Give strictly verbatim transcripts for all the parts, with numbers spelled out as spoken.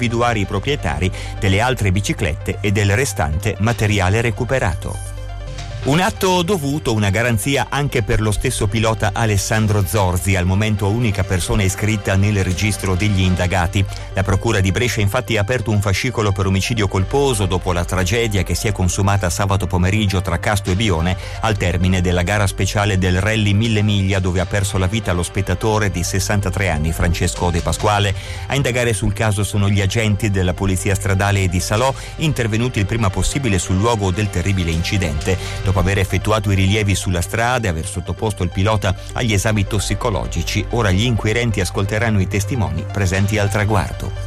individuare i proprietari delle altre biciclette e del restante materiale recuperato. Un atto dovuto, una garanzia anche per lo stesso pilota Alessandro Zorzi, al momento unica persona iscritta nel registro degli indagati. La procura di Brescia infatti ha aperto un fascicolo per omicidio colposo dopo la tragedia che si è consumata sabato pomeriggio tra Casto e Bione al termine della gara speciale del Rally Mille Miglia, dove ha perso la vita lo spettatore di sessantatré anni Francesco De Pasquale. A indagare sul caso sono gli agenti della Polizia Stradale di Salò, intervenuti il prima possibile sul luogo del terribile incidente. Dopo aver effettuato i rilievi sulla strada e aver sottoposto il pilota agli esami tossicologici, ora gli inquirenti ascolteranno i testimoni presenti al traguardo.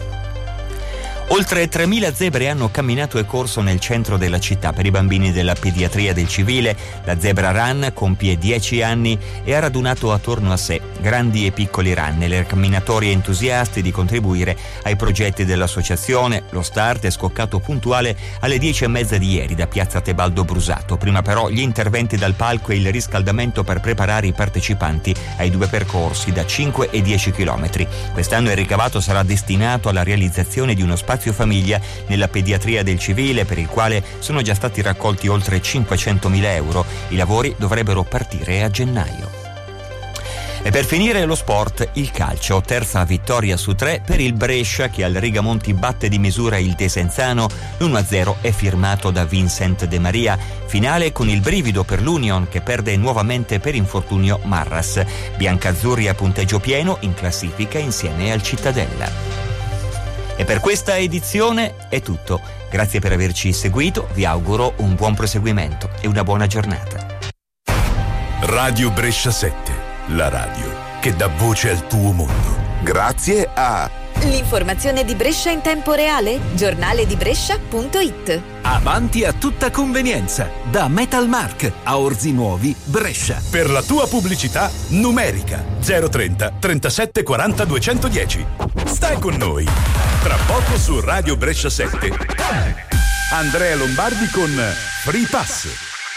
Oltre tremila zebre hanno camminato e corso nel centro della città per i bambini della pediatria del civile. La Zebra Run compie dieci anni e ha radunato attorno a sé grandi e piccoli runner, camminatori entusiasti di contribuire ai progetti dell'associazione. Lo start è scoccato puntuale alle dieci e mezza di ieri da piazza Tebaldo Brusato. Prima però gli interventi dal palco e il riscaldamento per preparare i partecipanti ai due percorsi da cinque e dieci chilometri. Quest'anno il ricavato sarà destinato alla realizzazione di uno spazio famiglia nella pediatria del civile, per il quale sono già stati raccolti oltre cinquecentomila euro. I lavori dovrebbero partire a gennaio. E per finire lo sport, il calcio, terza vittoria su tre per il Brescia che al Rigamonti batte di misura il Desenzano. l'uno a zero è firmato da Vincent De Maria. Finale con il brivido per l'Union che perde nuovamente per infortunio Marras. Biancazzurri a punteggio pieno in classifica insieme al Cittadella. E per questa edizione è tutto. Grazie per averci seguito, vi auguro un buon proseguimento e una buona giornata. Radio Brescia sette, la radio che dà voce al tuo mondo. Grazie a l'informazione di Brescia in tempo reale, giornale di Brescia punto it. Avanti a tutta convenienza, da Metalmark a Orzi Nuovi, Brescia. Per la tua pubblicità numerica zero trenta trentasette quaranta duecentodieci. Stai con noi. Tra poco su Radio Brescia sette. Andrea Lombardi con Free Pass.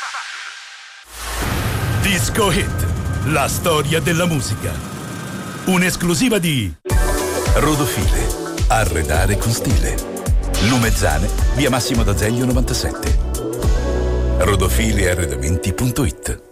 Disco Hit, la storia della musica. Un'esclusiva di Rodofile, arredare con stile. Lumezzane, via Massimo d'Azeglio novantasette. rodofile arredamenti punto it.